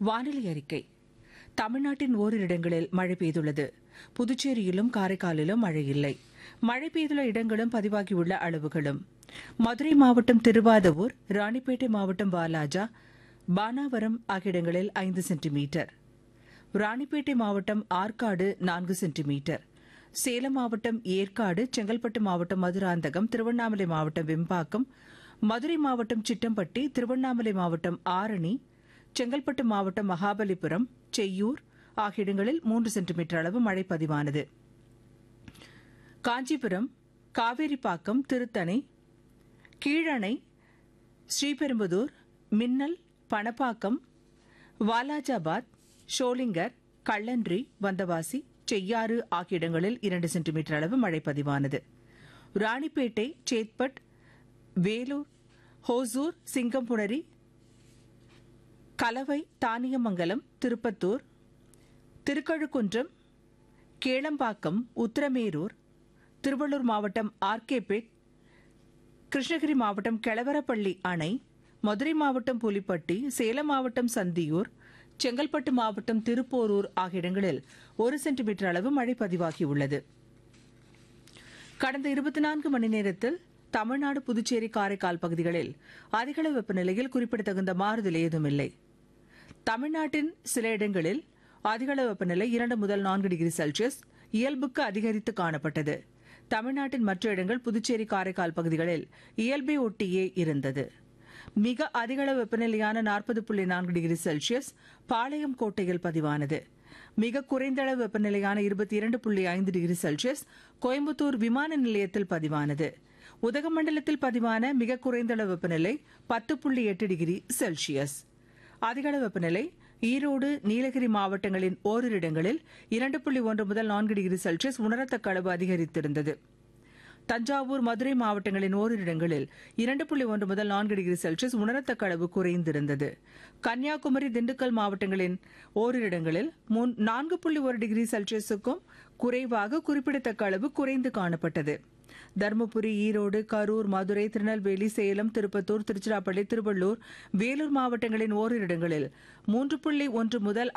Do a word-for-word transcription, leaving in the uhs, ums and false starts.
வானிலை அறிக்கை. தமிழ்நாட்டின் ஓரிரு இடங்களில் மழை பெய்துள்ளது. புதுச்சேரியிலும் காரைக்காலிலும் மழை இல்லை. மழை பெய்துள்ள இடங்களும் பதிவாகியுள்ள அளவுகளும்: மதுரை மாவட்டம் திருவாதவூர், ராணிப்பேட்டை மாவட்டம் வாலாஜா, பானாவரம் ஆகிய இடங்களில் ஐந்து சென்டிமீட்டர், ராணிப்பேட்டை மாவட்டம் ஆற்காடு நான்கு சென்டிமீட்டர், சேலம் மாவட்டம் ஏற்காடு, செங்கல்பட்டு மாவட்டம் மதுராந்தகம், திருவண்ணாமலை மாவட்டம் வெம்பாக்கம், மதுரை மாவட்டம் சிட்டம்பட்டி, திருவண்ணாமலை மாவட்டம் ஆரணி, செங்கல்பட்டு மாவட்டம் மகாபலிபுரம், செய்யூர் ஆகிய இடங்களில் மூன்று சென்டிமீட்டர் அளவு மழை பதிவானது. காஞ்சிபுரம், காவேரிப்பாக்கம், திருத்தணி, கீழணை, ஸ்ரீபெரும்புதூர், மின்னல், பணப்பாக்கம், வாலாஜாபாத், ஷோலிங்கர், கள்ளன்றி, வந்தவாசி, செய்யாறு ஆகிய இடங்களில் இரண்டு சென்டிமீட்டர் அளவு மழை பதிவானது. ராணிப்பேட்டை, சேத்பட், வேலூர், ஹோசூர், சிங்கம்புணரி, கலவை, தானியமங்கலம், திருப்பத்தூர், திருக்கழுக்குன்றம், கேளம்பாக்கம், உத்தரமேரூர், திருவள்ளூர் மாவட்டம் ஆர்கேபேட், கிருஷ்ணகிரி மாவட்டம் கெளவரப்பள்ளி அணை, மதுரை மாவட்டம் புலிப்பட்டி, சேலம் மாவட்டம் சந்தியூர், செங்கல்பட்டு மாவட்டம் திருப்போரூர் ஆகிய இடங்களில் ஒரு சென்டிமீட்டர் அளவு மழை பதிவாகியுள்ளது. கடந்த இருபத்தி நான்கு மணி நேரத்தில் தமிழ்நாடு, புதுச்சேரி, காரைக்கால் பகுதிகளில் அதிகளவு வெப்பநிலையில் குறிப்பிடத்தகுந்த மாறுதல் ஏதுமில்லை. தமிழ்நாட்டின் சில இடங்களில் அதிகளவு வெப்பநிலை இரண்டு முதல் நான்கு டிகிரி செல்சியஸ் இயல்புக்கு அதிகரித்து காணப்பட்டது. தமிழ்நாட்டின் மற்ற இடங்கள், புதுச்சேரி, காரைக்கால் பகுதிகளில் இயல்பை ஒட்டியே இருந்தது. மிக அதிகளவு வெப்பநிலையான நாற்பது புள்ளி நான்கு டிகிரி செல்சியஸ் பாளையம் கோட்டையில் பதிவானது. மிக குறைந்த அளவு வெப்பநிலையான இருபத்தி இரண்டு புள்ளி ஐந்து டிகிரி செல்சியஸ் கோயம்புத்தூர் விமான நிலையத்தில் பதிவானது. உதகமண்டலத்தில் பதிவான மிக குறைந்த அளவு வெப்பநிலை பத்து புள்ளி எட்டு டிகிரி செல்சியஸ். அதிகளவு வெப்பநிலை ஈரோடு, நீலகிரி மாவட்டங்களின் ஓரிரு இடங்களில் இரண்டு புள்ளி ஒன்று முதல் நான்கு டிகிரி செல்சியஸ் உணரத்தக்க அளவு அதிகரித்திருந்தது. தஞ்சாவூர், மதுரை மாவட்டங்களின் ஓரிரு இடங்களில் இரண்டு புள்ளி ஒன்று முதல் நான்கு டிகிரி செல்சியஸ் உணரத்தக்க அளவு குறைந்திருந்தது. கன்னியாகுமரி, திண்டுக்கல் மாவட்டங்களின் ஓரிரு இடங்களில் நான்கு புள்ளி ஒரு டிகிரி செல்சியஸுக்கும் குறைவாக குறிப்பிடத்தக்க அளவு குறைந்து காணப்பட்டது. தருமபுரி, ஈரோடு, கரூர், மதுரை, திருநெல்வேலி, சேலம், திருப்பத்தூர், திருச்சிராப்பள்ளி, திருவள்ளூர், வேலூர் மாவட்டங்களின் ஓரிரு இடங்களில் மூன்று புள்ளி ஒன்று முதல்